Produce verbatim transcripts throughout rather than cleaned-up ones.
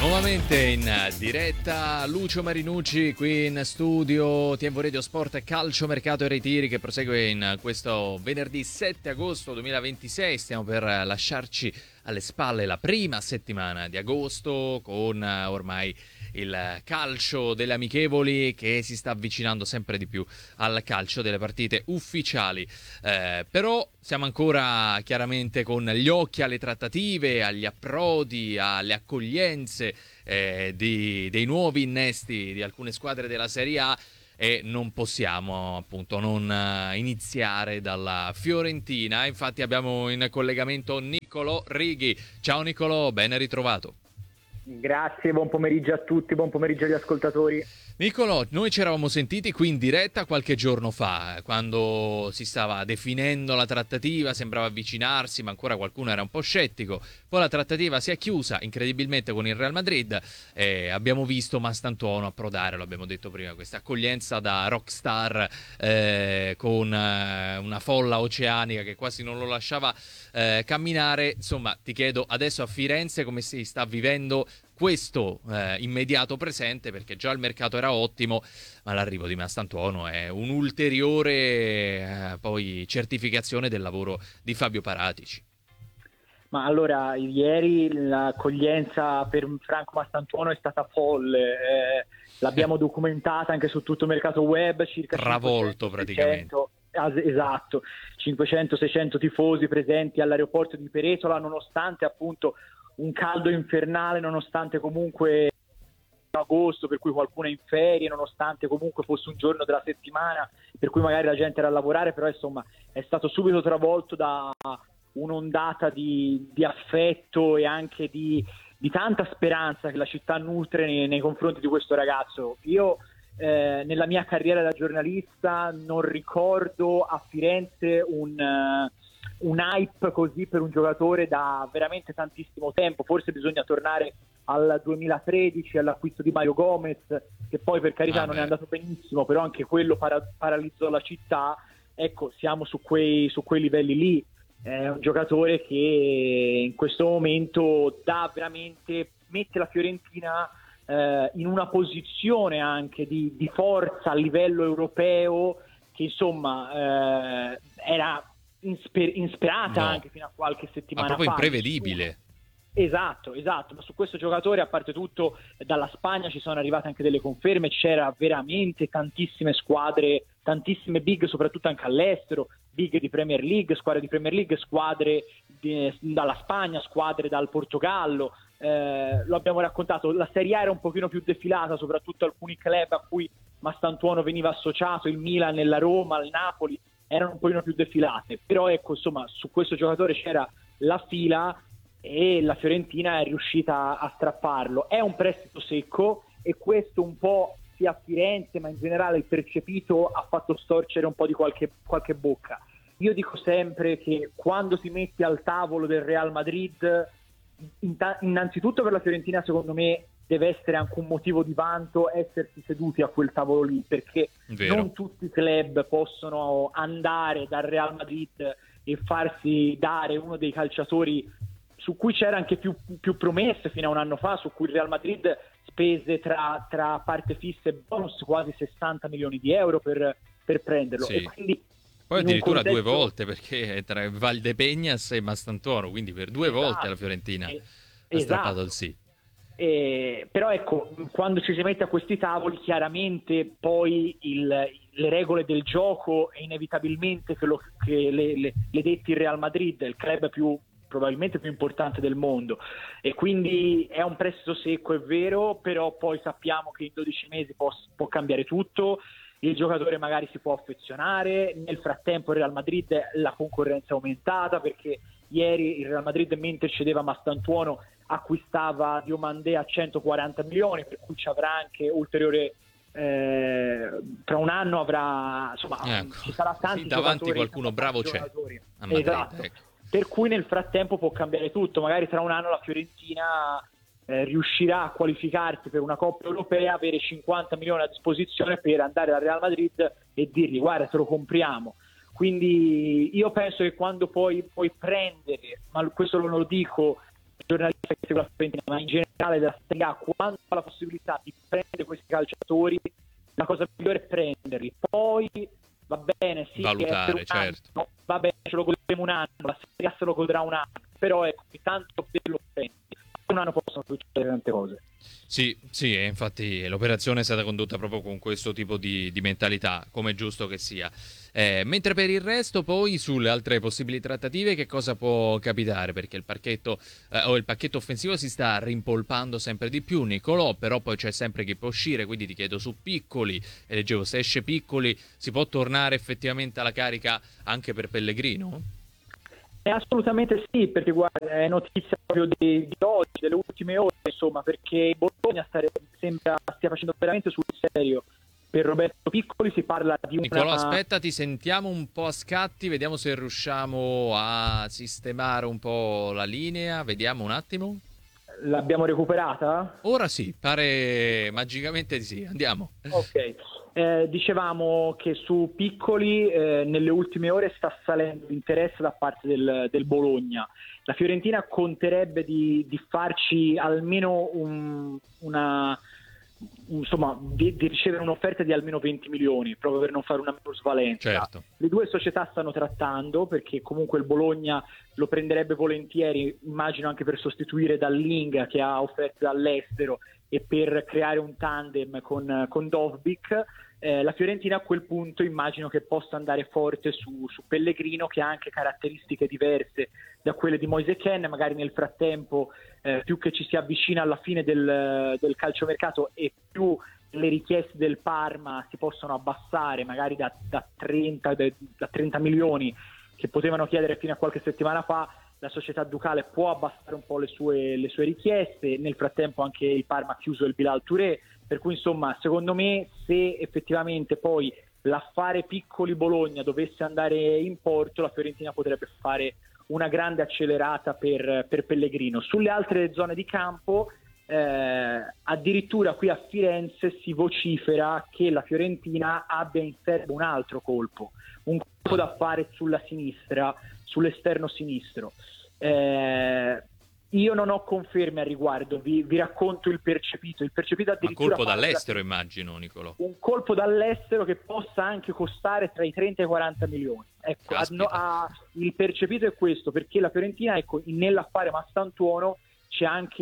Nuovamente in diretta Lucio Marinucci qui in studio T V Radio Sport Calcio Mercato e Ritiri, che prosegue in questo venerdì sette agosto duemilaventisei. Stiamo per lasciarci alle spalle la prima settimana di agosto con ormai il calcio delle amichevoli che si sta avvicinando sempre di più al calcio delle partite ufficiali, eh, però siamo ancora chiaramente con gli occhi alle trattative, agli approdi, alle accoglienze eh, di, dei nuovi innesti di alcune squadre della Serie A, e non possiamo appunto non iniziare dalla Fiorentina. Infatti abbiamo in collegamento Niccolò Righi. Ciao Niccolò, ben ritrovato. Grazie, buon pomeriggio a tutti, buon pomeriggio agli ascoltatori. Niccolò, noi ci eravamo sentiti qui in diretta qualche giorno fa, quando si stava definendo la trattativa, sembrava avvicinarsi, ma ancora qualcuno era un po' scettico. Poi la trattativa si è chiusa incredibilmente con il Real Madrid e abbiamo visto Mastantuono approdare, lo abbiamo detto prima, questa accoglienza da rockstar eh, con eh, una folla oceanica che quasi non lo lasciava eh, camminare. Insomma, ti chiedo adesso a Firenze come si sta vivendo questo eh, immediato presente, perché già il mercato era ottimo, ma l'arrivo di Mastantuono è un'ulteriore eh, poi certificazione del lavoro di Fabio Paratici. Ma allora, ieri l'accoglienza per Franco Mastantuono è stata folle, eh, l'abbiamo eh. documentata anche su tutto il mercato web, circa travolto praticamente. Esatto, cinquecento seicento tifosi presenti all'aeroporto di Peretola, nonostante appunto un caldo infernale, nonostante comunque agosto per cui qualcuno è in ferie, nonostante comunque fosse un giorno della settimana per cui magari la gente era a lavorare, però insomma è stato subito travolto da un'ondata di, di affetto e anche di, di tanta speranza che la città nutre nei, nei confronti di questo ragazzo. Io eh, nella mia carriera da giornalista non ricordo a Firenze un... Uh, un hype così per un giocatore da veramente tantissimo tempo. Forse bisogna tornare al duemilatredici, all'acquisto di Mario Gomez, che poi per carità ah, non beh. è andato benissimo, però anche quello para- paralizzò la città. Ecco, siamo su quei, su quei livelli lì. È un giocatore che in questo momento dà veramente, mette la Fiorentina eh, in una posizione anche di, di forza a livello europeo, che insomma eh, era Insper- insperata no. anche fino a qualche settimana fa. Ma proprio imprevedibile. Esatto, esatto, ma su questo giocatore, a parte tutto, dalla Spagna ci sono arrivate anche delle conferme, c'era veramente tantissime squadre, tantissime big, soprattutto anche all'estero, big di Premier League, squadre di Premier League, squadre di, dalla Spagna, squadre dal Portogallo, eh, lo abbiamo raccontato, la Serie A era un pochino più defilata, soprattutto alcuni club a cui Mastantuono veniva associato, il Milan, la Roma, il Napoli, erano un pochino più defilate, però ecco, insomma, su questo giocatore c'era la fila e la Fiorentina è riuscita a strapparlo. È un prestito secco e questo un po' sia a Firenze, ma in generale il percepito ha fatto storcere un po' di qualche, qualche bocca. Io dico sempre che quando ti metti al tavolo del Real Madrid, innanzitutto per la Fiorentina secondo me deve essere anche un motivo di vanto essersi seduti a quel tavolo lì, perché Vero. non tutti i club possono andare dal Real Madrid e farsi dare uno dei calciatori su cui c'era anche più, più promesse fino a un anno fa, su cui il Real Madrid spese tra, tra parte fissa e bonus quasi sessanta milioni di euro per, per prenderlo. Sì. E quindi poi addirittura contesto... due volte, perché tra Valdepeñas e Mastantuono, quindi per due esatto. volte la Fiorentina eh, ha esatto. strappato il sì. Eh, però ecco, quando ci si mette a questi tavoli chiaramente poi il, le regole del gioco è inevitabilmente che, lo, che le, le, le detti il Real Madrid, il club più probabilmente più importante del mondo, e quindi è un prestito secco, è vero, però poi sappiamo che in dodici mesi può, può cambiare tutto, il giocatore magari si può affezionare, nel frattempo il Real Madrid la concorrenza è aumentata, perché ieri il Real Madrid mentre cedeva Mastantuono acquistava Diomandé a centoquaranta milioni, per cui ci avrà anche ulteriore eh, tra un anno avrà insomma ecco, ci sarà tanti sì, davanti giocatori, qualcuno bravo c'è a Madrid, esatto. ecco. Per cui nel frattempo può cambiare tutto, magari tra un anno la Fiorentina eh, riuscirà a qualificarsi per una Coppa Europea, avere cinquanta milioni a disposizione per andare al Real Madrid e dirgli guarda te lo compriamo. Quindi io penso che quando poi puoi prendere, ma questo non lo dico giornalista che segue la Fiorentina, ma in generale della Serie A, quando ha la possibilità di prendere questi calciatori, la cosa migliore è prenderli. Poi va bene, sì, valutare, che certo. anno, va bene, ce lo godremo un anno, la Serie A se lo godrà un anno, però ecco, tanto per lo prendi. Un anno possono succedere tante cose. Sì, sì, e infatti l'operazione è stata condotta proprio con questo tipo di, di mentalità, come è giusto che sia. Eh, mentre per il resto, poi, sulle altre possibili trattative, che cosa può capitare? Perché il pacchetto, eh, o il pacchetto offensivo si sta rimpolpando sempre di più, Nicolò, però poi c'è sempre chi può uscire, quindi ti chiedo su Piccoli, e leggevo, se esce Piccoli, si può tornare effettivamente alla carica anche per Pellegrino? Eh, assolutamente sì, perché guarda, è notizia proprio di, di oggi, delle ultime ore, insomma, perché Bologna stare, sembra stia facendo veramente sul serio. Per Roberto Piccoli si parla di una... Nicolò, aspetta, ti sentiamo un po' a scatti, vediamo se riusciamo a sistemare un po' la linea, vediamo un attimo. L'abbiamo recuperata? Ora sì, pare magicamente di sì, andiamo. Ok. Eh, dicevamo che su Piccoli eh, nelle ultime ore sta salendo l'interesse da parte del, del Bologna. La Fiorentina conterebbe di, di farci almeno un, una, insomma, di, di ricevere un'offerta di almeno venti milioni, proprio per non fare una minusvalenza. Certo. Le due società stanno trattando, perché comunque il Bologna lo prenderebbe volentieri, immagino anche per sostituire Dallinga, che ha offerte dall'estero, e per creare un tandem con, con Dovbyk. Eh, la Fiorentina a quel punto immagino che possa andare forte su, su Pellegrino, che ha anche caratteristiche diverse da quelle di Moise Kean. Magari nel frattempo, eh, più che ci si avvicina alla fine del, del calciomercato e più le richieste del Parma si possono abbassare, magari da, da, trenta, da trenta milioni che potevano chiedere fino a qualche settimana fa, la società ducale può abbassare un po' le sue, le sue richieste. Nel frattempo anche il Parma ha chiuso il Bilal Touré, per cui insomma secondo me, se effettivamente poi l'affare Piccoli Bologna dovesse andare in porto, la Fiorentina potrebbe fare una grande accelerata per, per Pellegrino. Sulle altre zone di campo, eh, addirittura qui a Firenze si vocifera che la Fiorentina abbia in serbo un altro colpo, un colpo da fare sulla sinistra, sull'esterno sinistro. Eh, io non ho conferme al riguardo, vi, vi racconto il percepito. Il percepito addirittura... Un colpo dall'estero, immagino, Nicolò. Un colpo dall'estero che possa anche costare tra i trenta e i quaranta milioni. Ecco, a, no, a, il percepito è questo, perché la Fiorentina, ecco, nell'affare Mastantuono c'è anche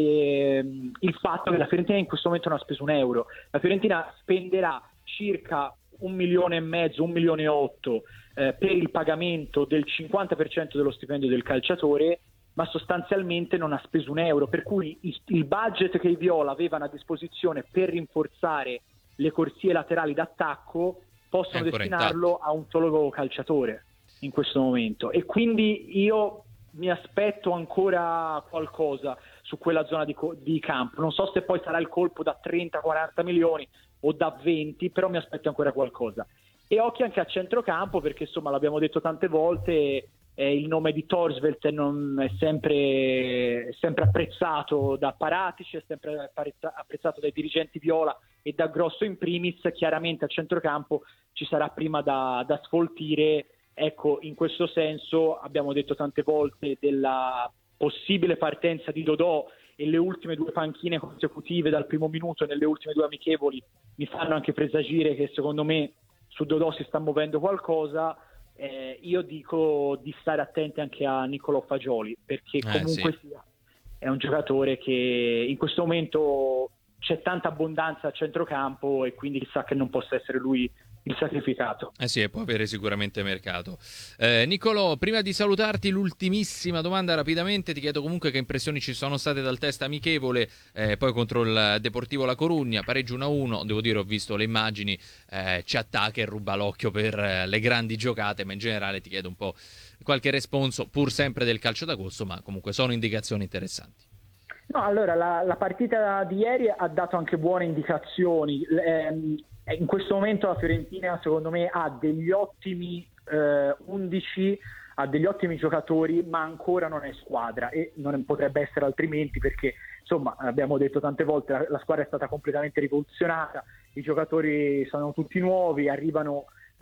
eh, il fatto che la Fiorentina in questo momento non ha speso un euro. La Fiorentina spenderà circa un milione e mezzo, un milione e otto eh, per il pagamento del cinquanta per cento dello stipendio del calciatore, ma sostanzialmente non ha speso un euro, per cui il budget che i Viola avevano a disposizione per rinforzare le corsie laterali d'attacco possono destinarlo intatto a un solo calciatore in questo momento, e quindi io mi aspetto ancora qualcosa su quella zona di, di campo. Non so se poi sarà il colpo da trenta quaranta milioni o da venti, però mi aspetto ancora qualcosa. E occhio anche a centrocampo, perché insomma l'abbiamo detto tante volte, eh, il nome di Thorstvedt non è sempre, è sempre apprezzato da Paratici, è sempre apprezzato dai dirigenti viola e da Grosso in primis. Chiaramente a centrocampo ci sarà prima da, da sfoltire. Ecco, in questo senso abbiamo detto tante volte della possibile partenza di Dodò, e le ultime due panchine consecutive dal primo minuto nelle ultime due amichevoli mi fanno anche presagire che secondo me su Dodò si sta muovendo qualcosa. Eh, io dico di stare attenti anche a Niccolò Fagioli, perché comunque eh, sì. sia è un giocatore che in questo momento c'è tanta abbondanza a centrocampo, e quindi chissà che non possa essere lui il sacrificato. Eh sì, può avere sicuramente mercato. Eh, Niccolò, prima di salutarti, l'ultimissima domanda rapidamente. Ti chiedo comunque che impressioni ci sono state dal test amichevole, eh, poi contro il Deportivo La Corugna, pareggio uno a uno. Devo dire, ho visto le immagini, eh, ci attacca e ruba l'occhio per eh, le grandi giocate, ma in generale ti chiedo un po' qualche responso, pur sempre del calcio d'agosto, ma comunque sono indicazioni interessanti. No, allora, la, la partita di ieri ha dato anche buone indicazioni. Ehm, in questo momento la Fiorentina, secondo me, ha degli ottimi eh, undici, ha degli ottimi giocatori, ma ancora non è squadra, e non potrebbe essere altrimenti, perché insomma abbiamo detto tante volte la, la squadra è stata completamente rivoluzionata, i giocatori sono tutti nuovi, arrivano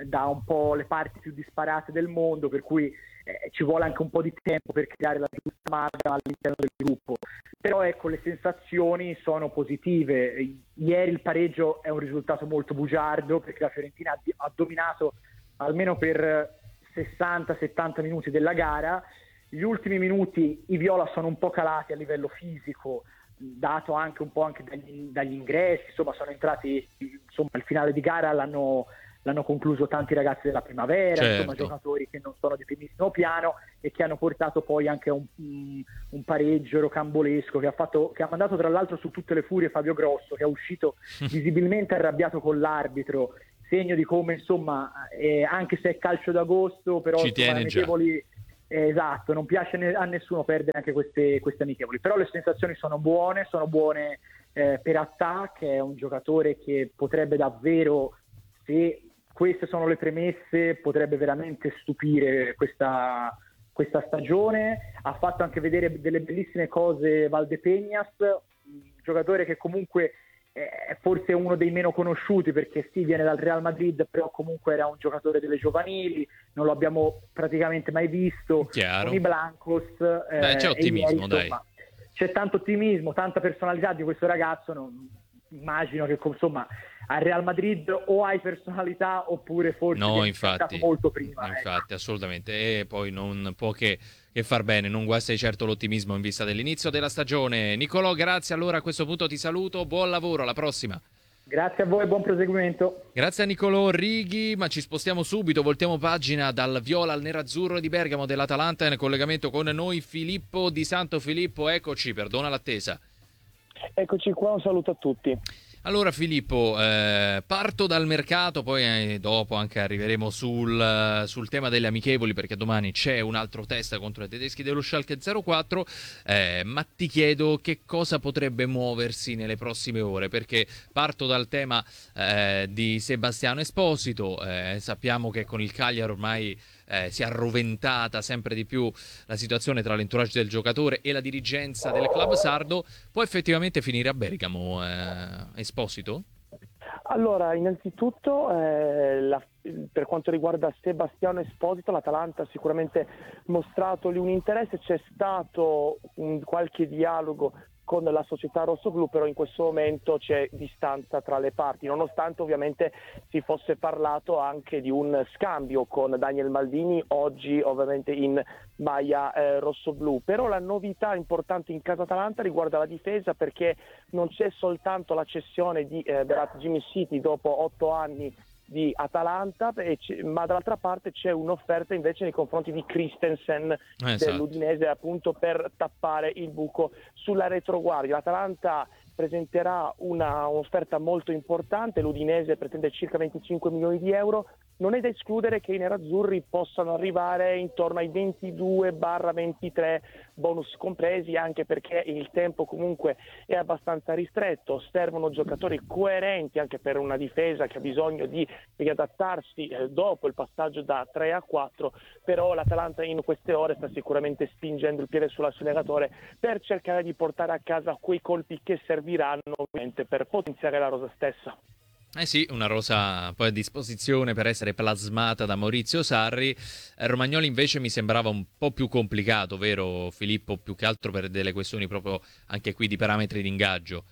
da un po' le parti più disparate del mondo, per cui eh, ci vuole anche un po' di tempo per creare la giusta amalgama all'interno del gruppo. Però ecco, le sensazioni sono positive. Ieri il pareggio è un risultato molto bugiardo, perché la Fiorentina ha, ha dominato almeno per sessanta settanta minuti della gara. Gli ultimi minuti i viola sono un po' calati a livello fisico, dato anche un po' anche dagli, dagli ingressi, insomma sono entrati, insomma il finale di gara l'hanno, l'hanno concluso tanti ragazzi della primavera, certo. Insomma giocatori che non sono di primissimo piano e che hanno portato poi anche un, un, un pareggio rocambolesco che ha, fatto, che ha mandato tra l'altro su tutte le furie Fabio Grosso, che è uscito visibilmente arrabbiato con l'arbitro, segno di come insomma eh, anche se è calcio d'agosto, però ci insomma, tiene già. amichevoli. Esatto, non piace a nessuno perdere anche queste, queste amichevoli, però le sensazioni sono buone, sono buone eh, per Attà, che è un giocatore che potrebbe davvero, se queste sono le premesse, potrebbe veramente stupire questa, questa stagione. Ha fatto anche vedere delle bellissime cose Valdepeñas, un giocatore che comunque è forse uno dei meno conosciuti, perché sì, viene dal Real Madrid, però comunque era un giocatore delle giovanili, non lo abbiamo praticamente mai visto. Chiaro. Con i Blancos eh, Beh, c'è ottimismo, ieri, dai. insomma, c'è tanto ottimismo, tanta personalità di questo ragazzo. Non, immagino che insomma al Real Madrid o hai personalità oppure forse no, viene infatti, cercato molto prima. infatti, ecco. assolutamente, e poi non può che, che far bene, non guasta di certo l'ottimismo in vista dell'inizio della stagione. Nicolò, grazie, allora a questo punto ti saluto, buon lavoro, alla prossima. Grazie a voi, buon proseguimento. Grazie a Nicolò Righi, ma ci spostiamo subito, voltiamo pagina dal viola al nerazzurro di Bergamo dell'Atalanta, in collegamento con noi Filippo Di Santo. Filippo, eccoci, perdona l'attesa. Eccoci qua, un saluto a tutti. Allora Filippo, eh, parto dal mercato, poi eh, dopo anche arriveremo sul, sul tema delle amichevoli, perché domani c'è un altro test contro i tedeschi dello Schalke zero quattro, eh, ma ti chiedo che cosa potrebbe muoversi nelle prossime ore, perché parto dal tema eh, di Sebastiano Esposito. Eh, sappiamo che con il Cagliari ormai Eh, si è arroventata sempre di più la situazione tra l'entourage del giocatore e la dirigenza del club sardo. Può effettivamente finire a Bergamo eh, Esposito? Allora, innanzitutto eh, la, per quanto riguarda Sebastiano Esposito, l'Atalanta ha sicuramente mostrato lì un interesse, c'è stato un, qualche dialogo con la società rossoblu, però in questo momento c'è distanza tra le parti, nonostante ovviamente si fosse parlato anche di un scambio con Daniel Maldini, oggi ovviamente in maglia eh, rossoblu. Però la novità importante in casa Atalanta riguarda la difesa, perché non c'è soltanto la cessione di eh, Berat Jimmy City dopo otto anni di Atalanta, ma dall'altra parte c'è un'offerta invece nei confronti di Christensen eh, esatto. dell'Udinese, appunto per tappare il buco sulla retroguardia. L'Atalanta presenterà una, un'offerta molto importante, l'Udinese pretende circa venticinque milioni di euro. Non è da escludere che i nerazzurri possano arrivare intorno ai ventidue ventitré, bonus compresi, anche perché il tempo comunque è abbastanza ristretto, servono giocatori coerenti anche per una difesa che ha bisogno di riadattarsi eh, dopo il passaggio da tre a quattro, però l'Atalanta in queste ore sta sicuramente spingendo il piede sull'acceleratore per cercare di portare a casa quei colpi che serviranno ovviamente per potenziare la rosa stessa. Eh sì, una rosa poi a disposizione per essere plasmata da Maurizio Sarri. Eh, Romagnoli invece mi sembrava un po' più complicato, vero Filippo? Più che altro per delle questioni proprio anche qui di parametri di ingaggio.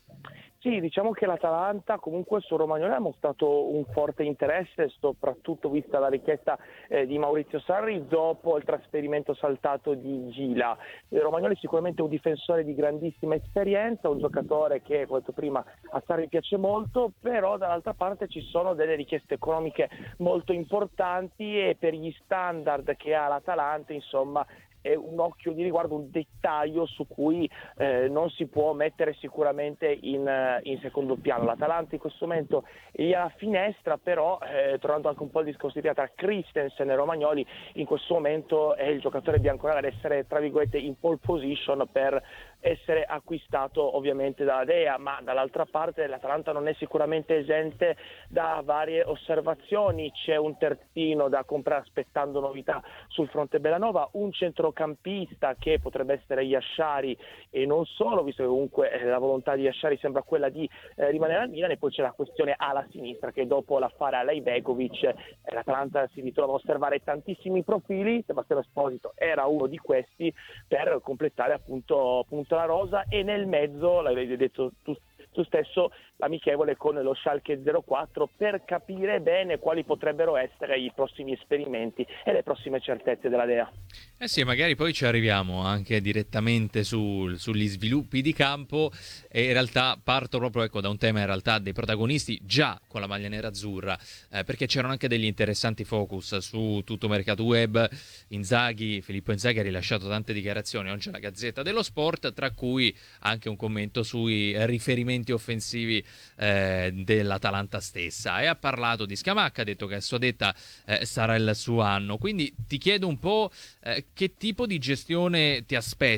Sì, diciamo che l'Atalanta comunque su Romagnoli ha mostrato un forte interesse, soprattutto vista la richiesta eh, di Maurizio Sarri dopo il trasferimento saltato di Gila. Eh, Romagnoli è sicuramente un difensore di grandissima esperienza, un giocatore che, come detto prima, a Sarri piace molto, però dall'altra parte ci sono delle richieste economiche molto importanti e per gli standard che ha l'Atalanta, insomma, è un occhio di riguardo, un dettaglio su cui eh, non si può mettere sicuramente in, in secondo piano. L'Atalanta in questo momento è alla finestra, però eh, tornando anche un po' al discorso di tra Christensen e Romagnoli, in questo momento è il giocatore bianconero ad essere tra virgolette in pole position per essere acquistato ovviamente dalla Dea, ma dall'altra parte l'Atalanta non è sicuramente esente da varie osservazioni. C'è un terzino da comprare aspettando novità sul fronte Bellanova, un centrocampista che potrebbe essere Yashari e non solo, visto che comunque eh, la volontà di Yashari sembra quella di eh, rimanere al Milan, e poi c'è la questione ala sinistra che dopo l'affare Alejbegovic eh, l'Atalanta si ritrova a osservare tantissimi profili. Sebastiano Esposito era uno di questi per completare appunto, appunto la rosa, e nel mezzo, l'avevi detto tu, tu stesso, l'amichevole con lo Schalke zero quattro per capire bene quali potrebbero essere i prossimi esperimenti e le prossime certezze della Dea. Eh sì, magari poi ci arriviamo anche direttamente sul, sugli sviluppi di campo, e in realtà parto proprio ecco, da un tema in realtà dei protagonisti già con la maglia nerazzurra, eh, perché c'erano anche degli interessanti focus su tutto mercato web. Inzaghi, Filippo Inzaghi ha rilasciato tante dichiarazioni oggi alla Gazzetta dello Sport, tra cui anche un commento sui riferimenti offensivi eh, dell'Atalanta stessa, e ha parlato di Scamacca, ha detto che a sua detta eh, sarà il suo anno. Quindi ti chiedo un po' eh, che tipo di gestione ti aspetti